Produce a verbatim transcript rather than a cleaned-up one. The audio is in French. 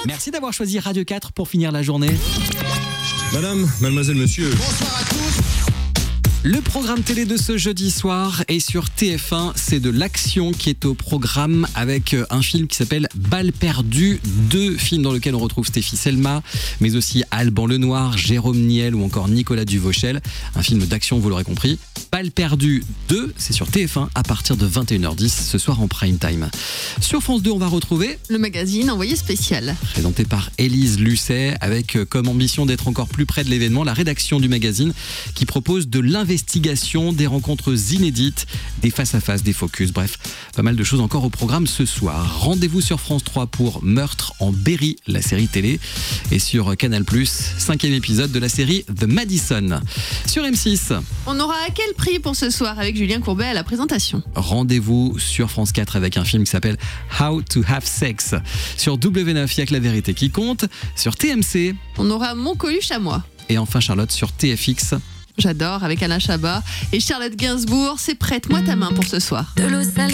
Merci d'avoir choisi Radio quatre pour finir la journée. Madame, mademoiselle, monsieur. Bonsoir à tous. Le programme télé de ce jeudi soir est sur T F un. C'est de l'action qui est au programme avec un film qui s'appelle Balle perdue deux, film dans lequel on retrouve Stéphie Selma, mais aussi Alban Lenoir, Jérôme Niel ou encore Nicolas Duvauchel. Un film d'action, vous l'aurez compris. Balle perdue deux, c'est sur T F un à partir de vingt et une heures dix ce soir en prime time. Sur France deux, on va retrouver le magazine Envoyé spécial, présenté par Élise Lucet, avec comme ambition d'être encore plus près de l'événement, la rédaction du magazine qui propose de l'investigation, des rencontres inédites, des face-à-face, des focus, bref, pas mal de choses encore au programme ce soir. Rendez-vous sur France trois pour Meurtre en Berry, la série télé, et sur Canal plus, cinquième épisode de la série The Madison. Sur M six, on aura à quel prix pour ce soir avec Julien Courbet à la présentation. Rendez-vous sur France quatre avec un film qui s'appelle How to Have Sex. Sur W neuf, il n'y a que la vérité qui compte. Sur T M C, on aura Mon Coluche à moi. Et enfin Charlotte sur T F X. J'adore, avec Alain Chabat et Charlotte Gainsbourg. C'est Prête-moi ta main pour ce soir. De l'eau salée.